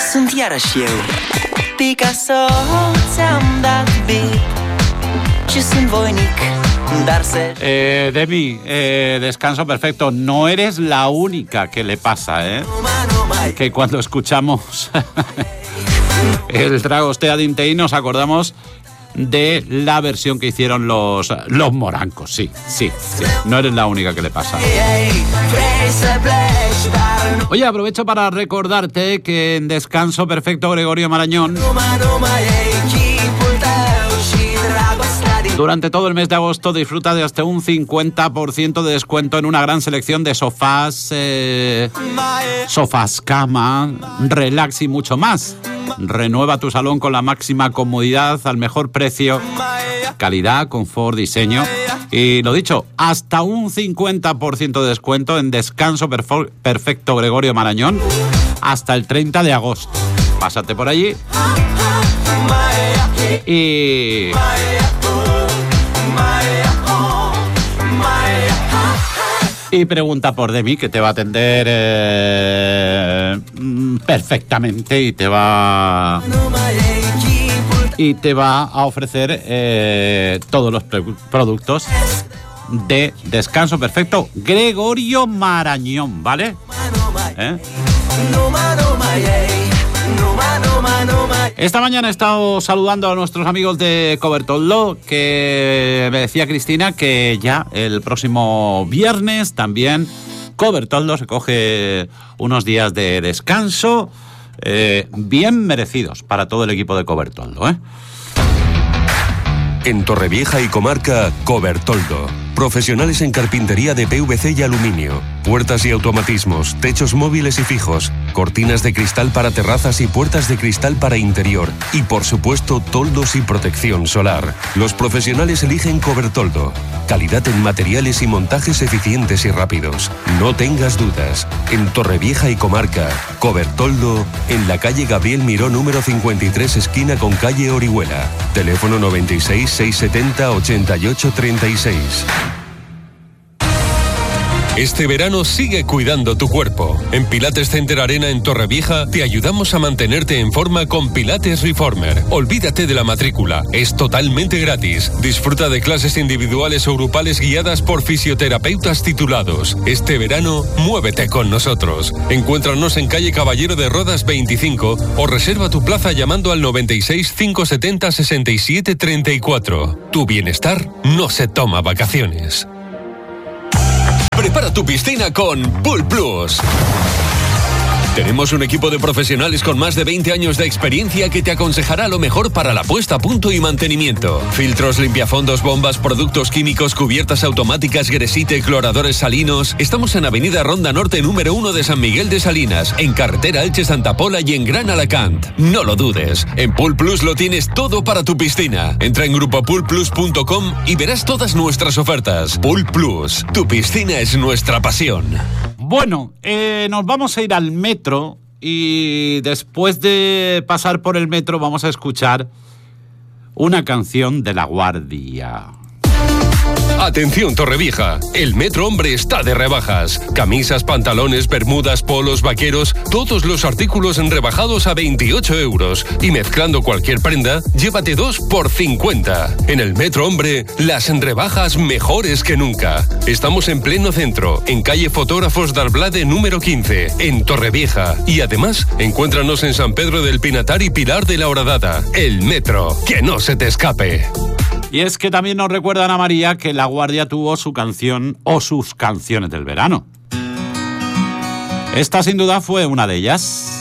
Sunt iarăși eu, Picasso, ți-am dat beat și sunt voinic, dar se... Demi, descanso perfecto. No eres la única que le pasa, que cuando escuchamos el Dragostea Dintei nos acordamos de la versión que hicieron los morancos. Sí. No eres la única que le pasa. Oye, aprovecho para recordarte que en Descanso Perfecto Gregorio Marañón, durante todo el mes de agosto, disfruta de hasta un 50% de descuento en una gran selección de sofás, cama, relax y mucho más. Renueva tu salón con la máxima comodidad al mejor precio, calidad, confort, diseño. Y lo dicho, hasta un 50% de descuento en Descanso Perfecto Gregorio Marañón hasta el 30 de agosto. Pásate por allí y pregunta por Demi, que te va a atender perfectamente y te va a ofrecer todos los productos de Descanso Perfecto Gregorio Marañón, ¿vale? Esta mañana he estado saludando a nuestros amigos de Cobertoldo, que me decía Cristina que ya el próximo viernes también Cobertoldo se coge unos días de descanso bien merecidos para todo el equipo de Cobertoldo, En Torrevieja y comarca, Cobertoldo. Profesionales en carpintería de PVC y aluminio, puertas y automatismos, techos móviles y fijos, cortinas de cristal para terrazas y puertas de cristal para interior y, por supuesto, toldos y protección solar. Los profesionales eligen Cobertoldo. Calidad en materiales y montajes eficientes y rápidos. No tengas dudas. En Torrevieja y comarca, Cobertoldo, en la calle Gabriel Miró número 53, esquina con calle Orihuela. Teléfono 96 670 88 36. Este verano sigue cuidando tu cuerpo. En Pilates Center Arena en Torrevieja te ayudamos a mantenerte en forma con Pilates Reformer. Olvídate de la matrícula, es totalmente gratis. Disfruta de clases individuales o grupales guiadas por fisioterapeutas titulados. Este verano, muévete con nosotros. Encuéntranos en calle Caballero de Rodas 25 o reserva tu plaza llamando al 96 570 67 34. Tu bienestar no se toma vacaciones. Prepara tu piscina con Pool Plus. Tenemos un equipo de profesionales con más de 20 años de experiencia que te aconsejará lo mejor para la puesta a punto y mantenimiento. Filtros, limpiafondos, bombas, productos químicos, cubiertas automáticas, gresite, cloradores salinos. Estamos en Avenida Ronda Norte número 1 de San Miguel de Salinas, en carretera Elche Santa Pola y en Gran Alacant. No lo dudes, en Pool Plus lo tienes todo para tu piscina. Entra en grupopoolplus.com y verás todas nuestras ofertas. Pool Plus, tu piscina es nuestra pasión. Bueno, nos vamos a ir al metro y después de pasar por el metro vamos a escuchar una canción de La Guardia. Atención Torrevieja, el Metro Hombre está de rebajas. Camisas, pantalones, bermudas, polos, vaqueros, todos los artículos rebajados a 28 euros. Y mezclando cualquier prenda, llévate 2 por 50. En el Metro Hombre, las rebajas mejores que nunca. Estamos en pleno centro, en calle Fotógrafos d'Arblade número 15, en Torrevieja. Y además, encuéntranos en San Pedro del Pinatar y Pilar de la Horadada. El Metro, que no se te escape. Y es que también nos recuerdan a María que La Guardia tuvo su canción o sus canciones del verano. Esta sin duda fue una de ellas.